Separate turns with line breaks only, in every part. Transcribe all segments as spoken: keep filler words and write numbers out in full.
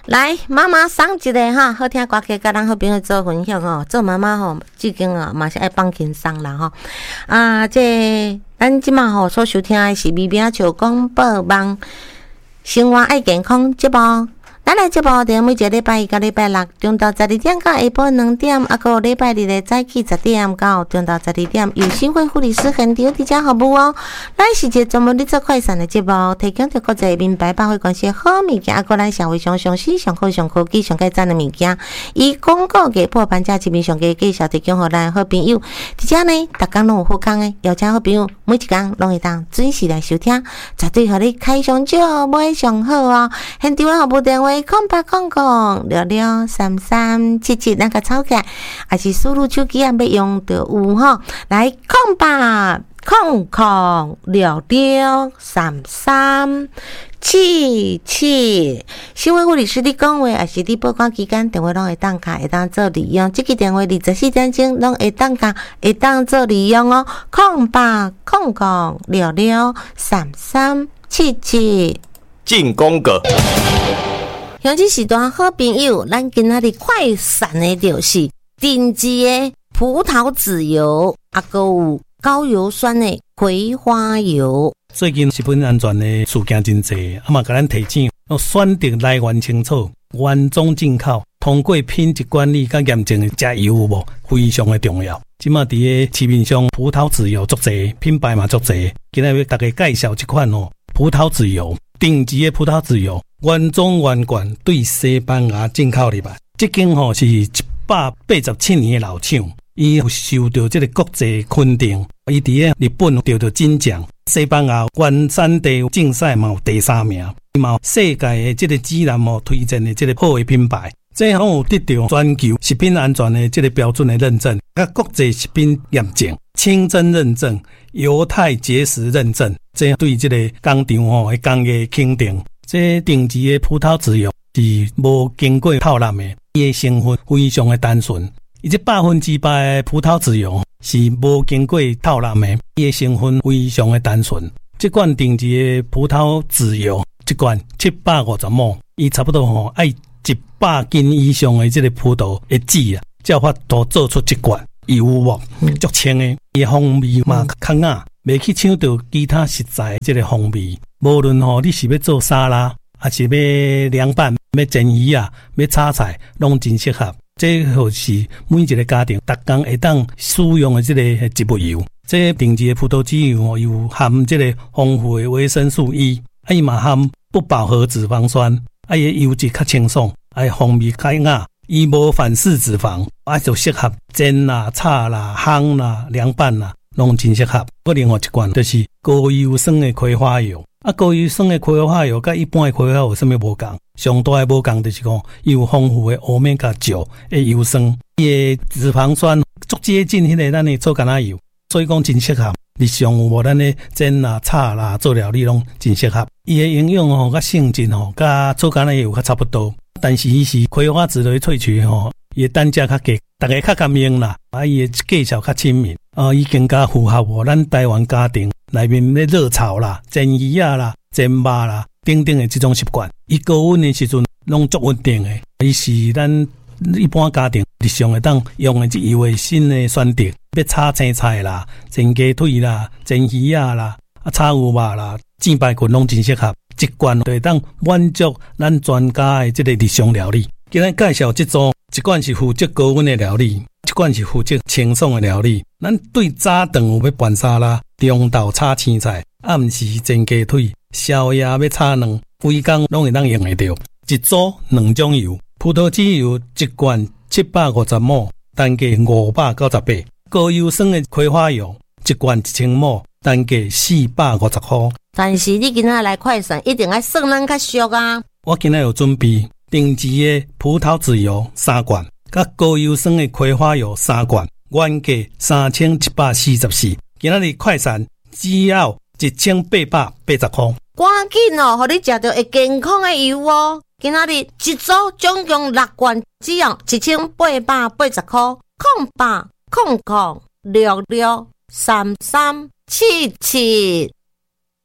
来，妈妈送一个哈，好听歌曲，甲咱好朋友做分享哦。做妈妈吼，至今啊，嘛是爱放轻松啦吼。啊，这咱即马吼所收听的是咪咪啊笑广播网生活爱健康节目。咱来节目伫每一个礼拜一到礼拜六中昼十二点到下晡两点，啊个礼拜日的早起十点到中昼十二点，由新会护理师现场伫遮服务哦。咱是一个专门咧做快闪的节目，提供着国际名牌百货公司好物件，啊个咱社会上上新、上好、上科技、上改赞的物件，以广告价破盘价市面上价介绍提供互咱好朋友。伫遮呢，逐工拢有好康的，邀请好朋友每一工拢会当准时来收听，绝对互你开上少，买上好哦。现场的服务电话。空八空空六六三三七七，那个抄起来，还是输入手机啊，要用就有吼。来空八空空六六三三七七，新闻护理师你讲话，还是你报关期间电话拢会当卡，会当做利用。这个电话二十四点钟拢会当卡，会当做利用哦。空八空空六六三三七七，
进攻格。
像这时段好朋友，咱今仔日快闪的就是顶级的葡萄籽油，啊，还有高油酸的葵花油。
最近食品安全的事件真多，啊嘛，甲咱提醒，要选择来源清楚，原装进口，通过品质管理甲验证的食油有无，非常的重要。即马伫个市面上葡萄籽油足侪，品牌嘛足侪，今日要大家介绍一款哦，葡萄籽油，顶级的葡萄籽油。原装原罐对西班牙进口入来，这间吼是一百八十七年的老厂，伊有受到这个国际肯定，伊伫个日本得到金奖，西班牙原产地竞赛嘛有第三名，伊嘛世界的这个指南哦推荐的这个好的品牌，这项有得到全球食品安全的这个标准的认证，甲国际食品验证、清真认证、犹太节食认证，这对这个工厂哦的工艺肯定。这顶级的葡萄籽油是无经过透染的，伊的成分非常的单纯。伊这百分之百的葡萄籽油是无经过透染的，伊的成分非常的单纯。这款顶级的葡萄籽油，一罐七百五十毫升，伊差不多吼爱一百斤以上的这个葡萄的籽啊，才有法度做出一罐油膜，足清的，伊的风味嘛较雅，袂去抢到其他食材这个风味。无论吼，你是要做沙拉，还是要凉拌、要煎鱼啊、要炒菜，拢真适合。这就是每一个家庭逐工会当使用的这个植物油。这顶级的葡萄籽油哦，有含这个丰富的维生素 E， 啊伊嘛含不饱和脂肪酸，啊伊的油脂较清爽，啊伊风味较雅，伊无反式脂肪，啊就适合煎啦、炒啦、烘啦、凉拌啦，拢真适合。我另外一罐就是高油酸的葵花油。啊，高油酸的葵花油甲一般的葵花油有啥物无共？上大的无共就是讲，伊有丰富的欧米伽九的油酸，伊的脂肪酸足接近迄个咱的做橄榄油，所以讲真适合。日常有无咱的煎啦、炒啦、做料理拢真适合。伊的营养吼、甲性质吼、甲做橄榄油较差不多，但是伊是葵花籽类萃取吼，伊的单价较低，大家较甘用啦。啊，伊的介绍较亲民，啊，已经较符合我咱台湾家庭。内面咧热炒啦、煎鱼啊啦、煎肉啦，等等的这种习惯，伊高温的时阵拢足稳定的。伊是咱一般家庭日常会当用的一油的新的选择，要炒青菜啦、煎鸡腿啦、煎鱼啊啦、啊炒牛肉啦、煎排骨拢真适合，一罐就会当满足咱专家的这个日常料理。今日介绍这组，一罐是负责高温的料理，一罐是负责清爽的料理。咱对早顿有要拌沙拉。中昼炒青菜，暗时煎鸡腿，宵夜要炒蛋，规工拢会当用得到。一组两种油，葡萄籽油一罐七百五十毫升，单价五百九十八；高油酸的葵花油一罐一千毫升，单价四百五十块。
但是你今仔来快闪，一定要算咱较俗啊！
我今仔有准备顶级的葡萄籽油三罐，甲高油酸的葵花油三罐，原价三千一百四十四。今仔日快闪只要一千八百八十块，
赶紧哦，互你食到会健康的油哦！今仔日一组总共六罐，只要一千八百八十块，空八空空六六三三七七。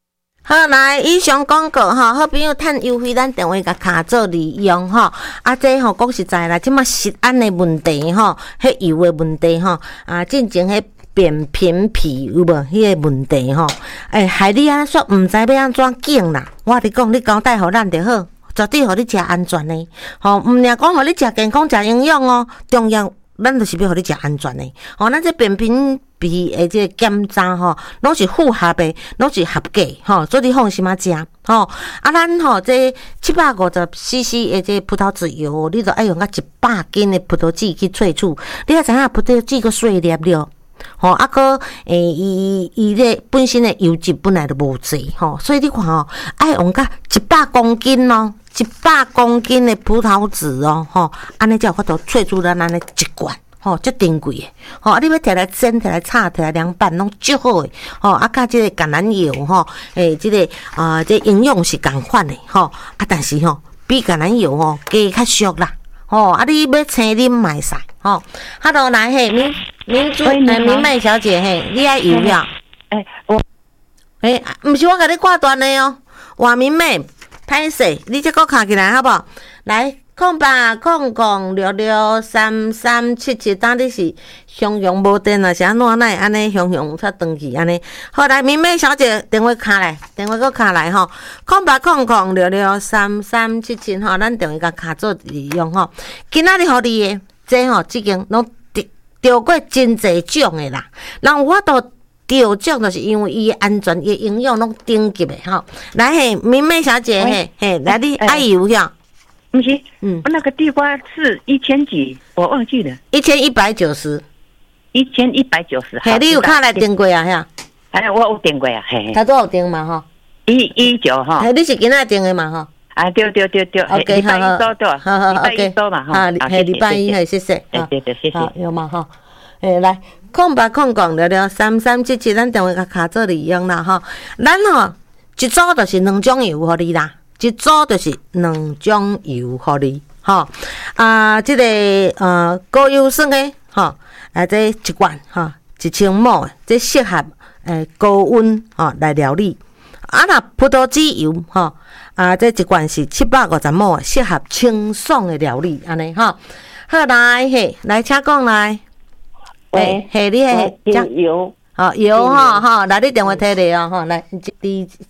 好，来以上广告吼，好朋友趁优惠，咱电话甲卡做利用吼。啊，这吼讲实在啦，即马食安的问题吼，迄油的问题吼，啊，进前迄扁平皮有无？迄个问题吼，诶、欸，害你安说毋知要安怎拣啦。我你讲，你交代互咱就好，绝对互你食安全的。吼，毋俩讲互你食健康、食营养哦，重要。咱就是要互你食安全的，吼、哦，咱这扁平皮的这个检查吼，拢是符合的，拢是合格，吼、哦，所以你放心啊食，吼、哦，啊，咱吼、哦、这七百五十 C C 的这葡萄籽油，你都爱用到一百斤的葡萄籽去萃取，你也知影葡萄籽个细粒了。吼、哦，啊个诶，伊伊咧本身的油脂本来就无济，吼、哦，所以你看哦，爱用到一百公斤咯。一百公斤的葡萄籽哦，吼，安尼才有法度萃取咱安尼一罐，吼，足珍贵的，吼，啊，你要摕来煎、摕来炒、摕来凉拌，拢足好的，吼，啊，甲即个橄榄油，吼，诶，即、這個啊，即、這個、營養是共款的，吼，啊，但是吼，比橄欖油吼加較俗啦，吼，啊，你要青啉買曬，吼，哈囉來嘿，民民主誒明媚小姐嘿，你愛油了？
誒、欸，我
誒，毋、欸、是我甲你掛斷的哦，黃明媚。歹勢，你則閣卡起來好無？來，空八空空六六三三七七，當你是雄雄無電啊，是安怎奈安尼雄雄才登記安尼。好，來，明媚小姐電話卡來，電話閣卡來吼，空八空空六六三三七七吼，咱電話甲卡做利用吼。今仔日互你誒，這吼即間攏得得過真濟獎誒啦，人有法度。着獎就是因為伊安全、伊營養攏頂級的吼。來嘿，明媚小姐嘿嘿，來你愛油呀？
不是，
嗯，
我那個地瓜是一千幾，我忘記了。
一千一百九十，
一千一百九十。
嘿，你有卡來訂過啊？嚇？
哎，我有訂過啊，嘿。
他都有訂嘛？吼，
一一九哈。
嘿，你是今仔訂的嘛？吼。
啊，對對對對。
OK，好好。好好 OK。
禮拜一收嘛，哈。
好，嘿，禮拜一，嘿，謝謝。
對對對，謝謝。
有嘛？吼。誒，來。空八空空了了三三七七，咱電話甲卡做利用啦吼。咱吼一組就是兩種油互你啦，一組就是兩種油互你吼。啊，即、這個呃高優酸的吼，啊這一罐吼一千毫，這適合誒高溫吼來料理。啊，若葡萄籽油吼，啊這一罐是七百五十毫，適合清爽的料理安尼吼。好來嘿，來請講來。誒，係你係
油，
好油吼吼，來你電話摕嚟哦吼，來第